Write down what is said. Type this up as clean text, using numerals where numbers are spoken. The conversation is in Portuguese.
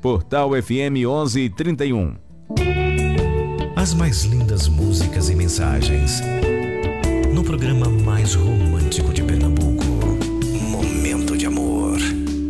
Portal FM 1131. As mais lindas músicas e mensagens no programa mais romântico de